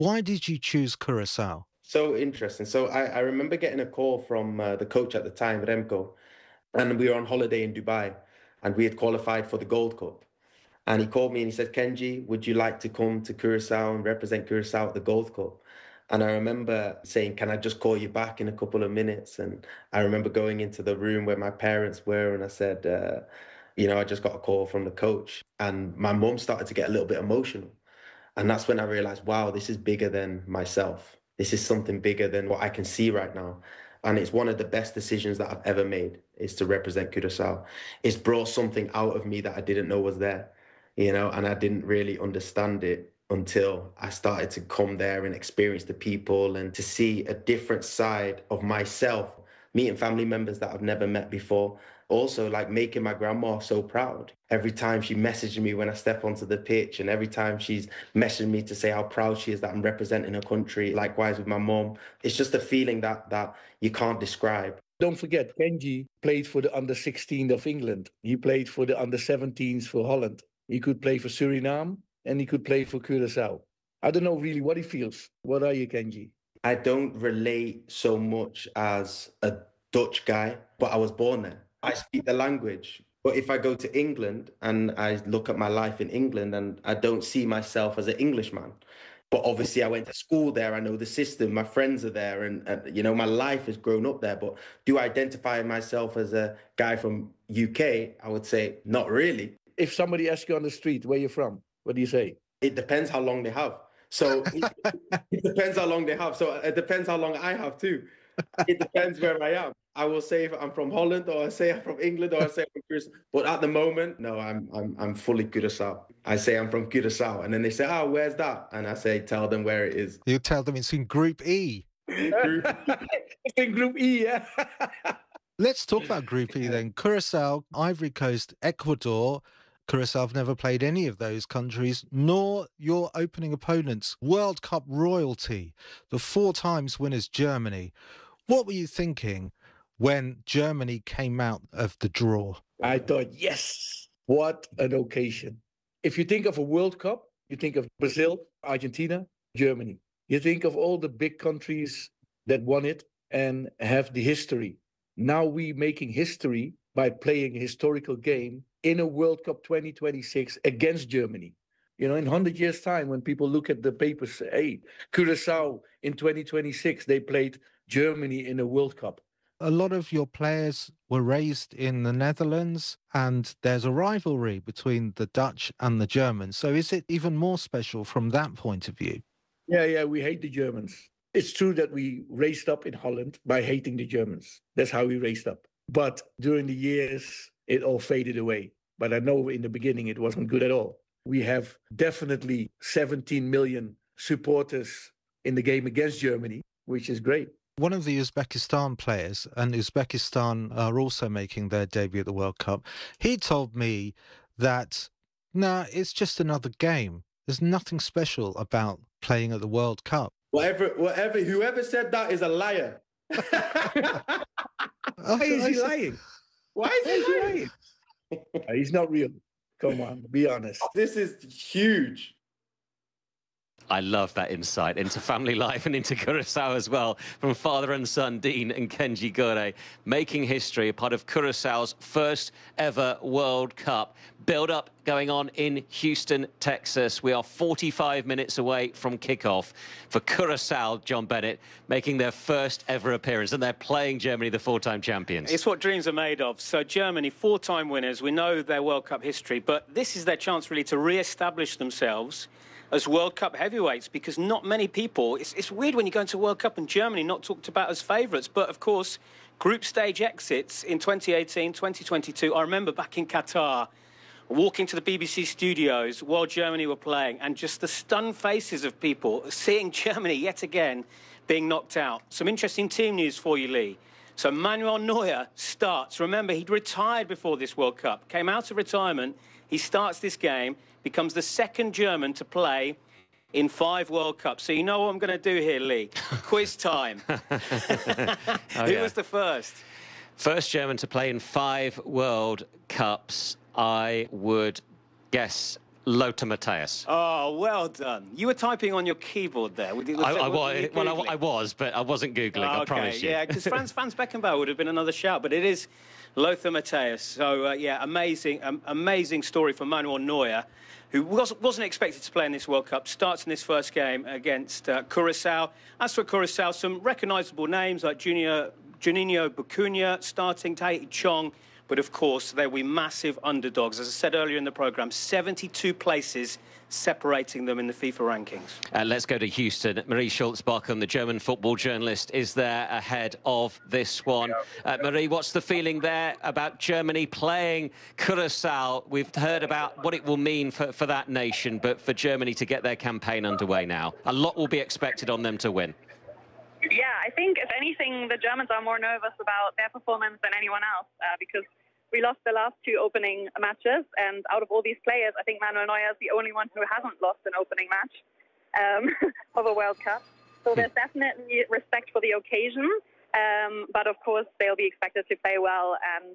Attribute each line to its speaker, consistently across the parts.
Speaker 1: Why did you choose Curacao?
Speaker 2: So interesting. So I remember getting a call from the coach at the time, Remco, and we were on holiday in Dubai, and we had qualified for the Gold Cup. And he called me and he said, Kenji, would you like to come to Curacao and represent Curacao at the Gold Cup? And I remember saying, can I just call you back in a couple of minutes? And I remember going into the room where my parents were and I said, I just got a call from the coach. And my mum started to get a little bit emotional. And that's when I realized, wow, this is bigger than myself. This is something bigger than what I can see right now. And it's one of the best decisions that I've ever made is to represent Curacao. It's brought something out of me that I didn't know was there, and I didn't really understand it until I started to come there and experience the people and to see a different side of myself, meeting family members that I've never met before. Also, like making my grandma so proud. Every time she messaged me when I step onto the pitch, and every time she's messaged me to say how proud she is that I'm representing her country. Likewise with my mom, it's just a feeling that you can't describe.
Speaker 3: Don't forget, Kenji played for the under-16 of England. He played for the under-17s for Holland. He could play for Suriname and he could play for Curacao. I don't know really what he feels. What are you, Kenji?
Speaker 2: I don't relate so much as a Dutch guy, but I was born there. I speak the language. But if I go to England and I look at my life in England and I don't see myself as an Englishman, but obviously I went to school there, I know the system, my friends are there, and my life has grown up there. But do I identify myself as a guy from UK? I would say not really.
Speaker 3: If somebody asks you on the street, where you're from, what do you say?
Speaker 2: It depends how long they have. So it depends how long they have. So it depends how long I have too. It depends where I am. I will say if I'm from Holland, or I say I'm from England, or I say I'm from Curacao. But at the moment, no, I'm fully Curacao. I say I'm from Curacao, and then they say, "Oh, where's that?" And I say, "Tell them where it is."
Speaker 1: You tell them it's in Group E.
Speaker 3: It's in Group E, yeah.
Speaker 1: Let's talk about Group E then. Curacao, Ivory Coast, Ecuador. Curacao have never played any of those countries, nor your opening opponents, World Cup royalty, the 4 times winners Germany. What were you thinking when Germany came out of the draw?
Speaker 3: I thought, yes, what an occasion. If you think of a World Cup, you think of Brazil, Argentina, Germany. You think of all the big countries that won it and have the history. Now we making history by playing a historical game in a World Cup 2026 against Germany. In 100 years' time, when people look at the papers, say, hey, Curacao in 2026, they played Germany in a World Cup.
Speaker 1: A lot of your players were raised in the Netherlands, and there's a rivalry between the Dutch and the Germans. So is it even more special from that point of view?
Speaker 3: Yeah, we hate the Germans. It's true that we raised up in Holland by hating the Germans. That's how we raised up. But during the years, it all faded away. But I know in the beginning, it wasn't good at all. We have definitely 17 million supporters in the game against Germany, which is great.
Speaker 1: One of the Uzbekistan players, and Uzbekistan are also making their debut at the World Cup, he told me that, it's just another game. There's nothing special about playing at the World Cup.
Speaker 2: Whoever said that is a liar.
Speaker 3: Why is he lying?
Speaker 2: Why is he lying?
Speaker 3: He's not real. Come on, be honest.
Speaker 2: This is huge.
Speaker 4: I love that insight into family life and into Curacao as well, from father and son, Dean and Kenji Gore, making history, a part of Curacao's first ever World Cup. Build-up going on in Houston, Texas. We are 45 minutes away from kickoff for Curacao, John Bennett, making their first ever appearance, and they're playing Germany, the 4-time champions.
Speaker 5: It's what dreams are made of. So Germany, 4-time winners, we know their World Cup history, but this is their chance really to re-establish themselves as World Cup heavyweights, because not many people, it's weird when you go into World Cup and Germany not talked about as favourites, but of course, group stage exits in 2018, 2022. I remember back in Qatar, walking to the BBC studios while Germany were playing, and just the stunned faces of people seeing Germany yet again being knocked out. Some interesting team news for you, Lee. So Manuel Neuer starts. Remember, he'd retired before this World Cup, came out of retirement. He starts this game, becomes the second German to play in 5 World Cups. So you know what I'm going to do here, Lee? Quiz time. Who was the first?
Speaker 4: First German to play in 5 World Cups, I would guess Lothar Matthäus.
Speaker 5: Oh, well done. You were typing on your keyboard there.
Speaker 4: I was, but I wasn't Googling, I promise you.
Speaker 5: Yeah, because Franz Beckenbauer would have been another shout, but it is Lothar Matthäus. So, yeah, amazing story for Manuel Neuer, who wasn't expected to play in this World Cup, starts in this first game against Curaçao. As for Curaçao, some recognisable names like Juninho Bacuna starting, Tahiti Chong. But, of course, they will be massive underdogs. As I said earlier in the programme, 72 places separating them in the FIFA rankings.
Speaker 4: Let's go to Houston. Marie Schulz-Bochum, the German football journalist, is there ahead of this one. Marie, what's the feeling there about Germany playing Curaçao? We've heard about what it will mean for that nation, but for Germany to get their campaign underway now. A lot will be expected on them to win.
Speaker 6: Yeah, I think, if anything, the Germans are more nervous about their performance than anyone else because we lost the last two opening matches, and out of all these players, I think Manuel Neuer is the only one who hasn't lost an opening match of a World Cup. So there's definitely respect for the occasion, but of course they'll be expected to play well. And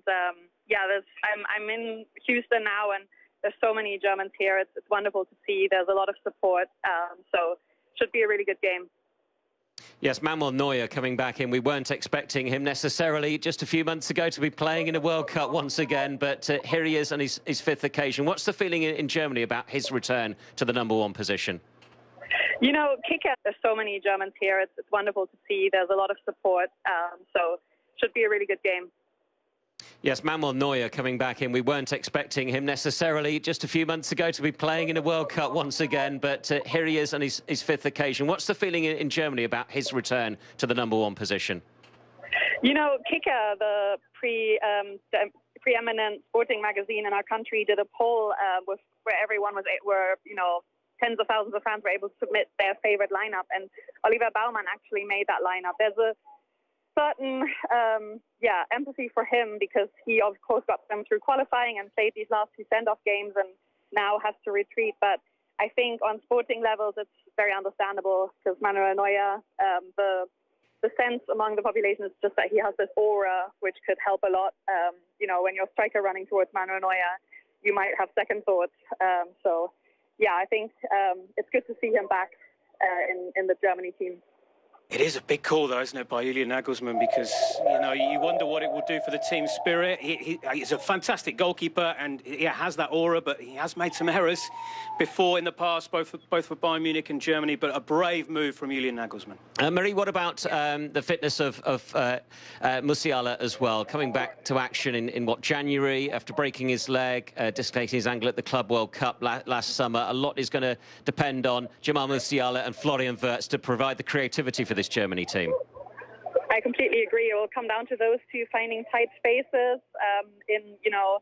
Speaker 6: I'm in Houston now, and there's so many Germans here. It's wonderful to see. There's a lot of support, so should be a really good game.
Speaker 4: Yes, Manuel Neuer coming back in. We weren't expecting him necessarily just a few months ago to be playing in a World Cup once again, but here he is on his fifth occasion. What's the feeling in Germany about his return to the #1 position?
Speaker 6: You know, Kicker, there's so many Germans here. It's wonderful to see. There's a lot of support, so should be a really good game.
Speaker 4: Yes, Manuel Neuer coming back in. We weren't expecting him necessarily just a few months ago to be playing in a World Cup once again, but here he is on his fifth occasion. What's the feeling in Germany about his return to the #1 position?
Speaker 6: You know, Kicker, the preeminent sporting magazine in our country, did a poll where everyone were tens of thousands of fans were able to submit their favorite lineup, and Oliver Baumann actually made that lineup. There's a certain empathy for him because he, of course, got them through qualifying and played these last two send-off games and now has to retreat. But I think on sporting levels, it's very understandable because Manuel Neuer, the sense among the population is just that he has this aura which could help a lot. When you're a striker running towards Manuel Neuer, you might have second thoughts. I think it's good to see him back in the Germany team.
Speaker 5: It is a big call, though, isn't it, by Julian Nagelsmann? Because, you wonder what it will do for the team spirit. He's a fantastic goalkeeper, and he has that aura, but he has made some errors before in the past, both for Bayern Munich and Germany, but a brave move from Julian Nagelsmann.
Speaker 4: Marie, what about the fitness of Musiala as well? Coming back to action in January, after breaking his leg, dislocating his ankle at the Club World Cup last summer. A lot is going to depend on Jamal Musiala and Florian Wirtz to provide the creativity for this Germany team.
Speaker 6: I completely agree. It will come down to those two finding tight spaces in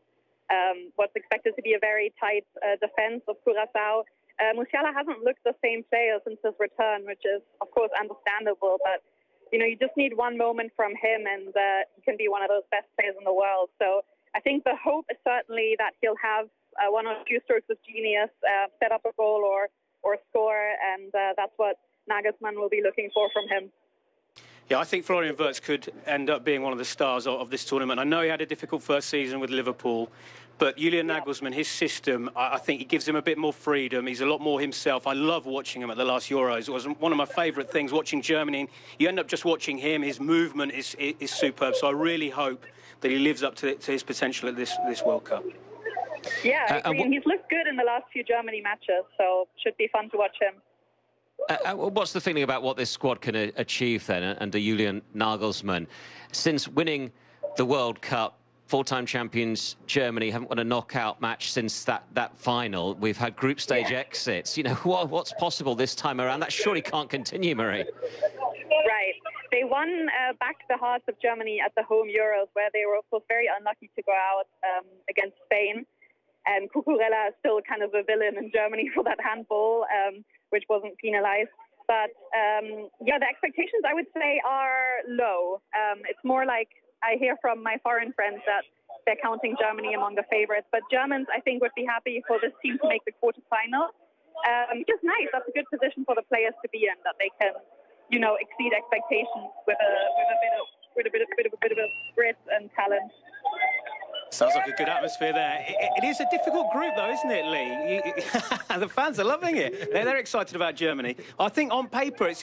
Speaker 6: what's expected to be a very tight defense of Curaçao. Musiala hasn't looked the same player since his return, which is, of course, understandable. But, you just need one moment from him and he can be one of those best players in the world. So I think the hope is certainly that he'll have one or two strokes of genius, set up a goal or score, and that's what Nagelsmann will be looking for from him.
Speaker 5: Yeah, I think Florian Wirtz could end up being one of the stars of this tournament. I know he had a difficult first season with Liverpool, but Julian Nagelsmann, his system, I think he gives him a bit more freedom. He's a lot more himself. I love watching him at the last Euros. It was one of my favourite things, watching Germany. You end up just watching him. His movement is superb. So I really hope that he lives up to his potential at this World Cup.
Speaker 6: Yeah, I agree. And he's looked good in the last few Germany matches, so should be fun to watch him.
Speaker 4: What's the feeling about what this squad can achieve then under Julian Nagelsmann? Since winning the World Cup, four-time champions Germany haven't won a knockout match since that final. We've had group stage exits. What's possible this time around? That surely can't continue, Marie.
Speaker 6: Right. They won back the hearts of Germany at the home Euros, where they were, of course, very unlucky to go out against Spain. And Cucurella is still kind of a villain in Germany for that handball, which wasn't penalized. But, the expectations, I would say, are low. It's more like I hear from my foreign friends that they're counting Germany among the favorites. But Germans, I think, would be happy for this team to make the quarterfinal. Just nice. That's a good position for the players to be in, that they can, exceed expectations with a bit of grit and talent.
Speaker 5: Sounds like a good atmosphere there. It is a difficult group, though, isn't it, Lee? The fans are loving it. They're excited about Germany. I think on paper, it's